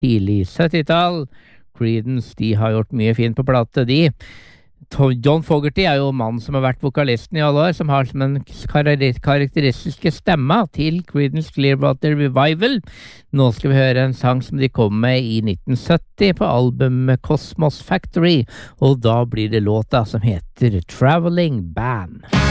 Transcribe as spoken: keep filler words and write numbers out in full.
tidlig syttitall. Creedence, de har gjort mye fint på plate, de. John Fogerty er jo mannen som har vært vokalisten i alle år, som har som en karakteristiske stemma til Creedence Clearwater Revival. Nå skal vi høre en sang som de kom med i nitten sytti på albumet Cosmos Factory, og da blir det låta som heter Traveling Band.